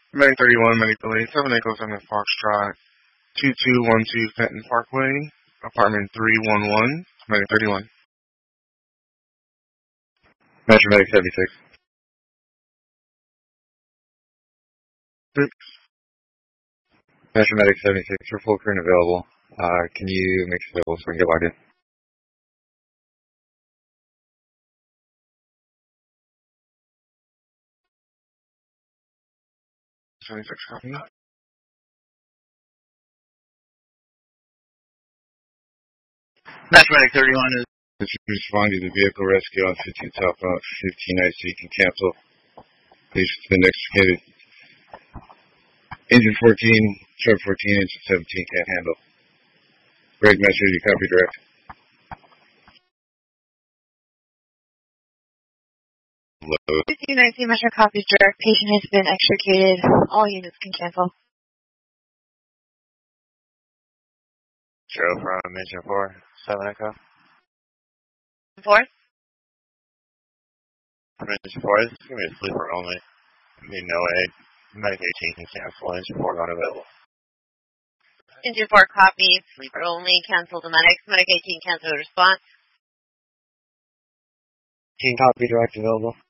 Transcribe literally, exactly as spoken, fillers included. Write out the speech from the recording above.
Medic thirty-one, Medic Delay, seven Echo seven Foxtrot, two two one two Fenton Parkway, apartment three one one, Medic thirty-one. Metro Medic seventy-six. Six. Metro Medic seventy-six, for full current available. Uh, can you make sure available so we can get logged in? seventy-six copy. Metro Medic thirty-one is... If you respond to the vehicle rescue on fifteen southbound fifteen I C, you can cancel. Patient's been extricated. Engine fourteen, truck fourteen, engine seventeen can't handle. Greg, Metro, you copy direct. Hello. fifteen I C Metro copies direct. Patient has been extricated. All units can cancel. Joe from Engine four, seven Echo. Four? From Engine four, this is going to be a sleeper only. I mean, no way. Medic eighteen can cancel. Engine four not available. Engine four copies. Sleeper only. Cancel the medics. Medic eighteen cancel the response. eighteen copy direct available.